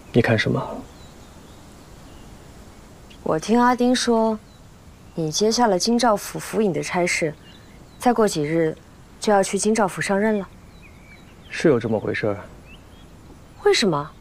你看什么？ 我听阿丁说，你接下了京兆府府尹的差事，再过几日就要去京兆府上任了。 是有这么回事儿。 为什么？